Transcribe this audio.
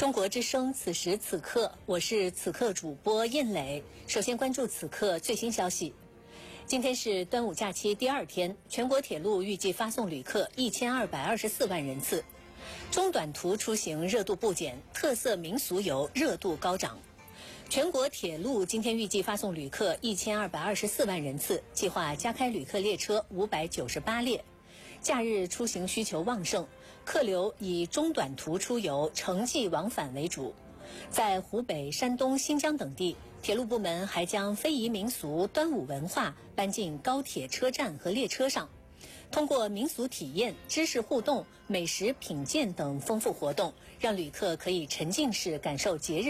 中国之声此时此刻，我是此刻主播印磊。首先关注此刻最新消息。今天是端午假期第2天，全国铁路预计发送旅客1224万人次。中短途出行热度不减，特色民俗游热度高涨。全国铁路今天预计发送旅客1224万人次，计划加开旅客列车598列。假日出行需求旺盛，客流以中短途出游、城际往返为主。在湖北、山东、新疆等地，铁路部门还将非遗民俗、端午文化搬进高铁车站和列车上，通过民俗体验、知识互动、美食品鉴等丰富活动，让旅客可以沉浸式感受节日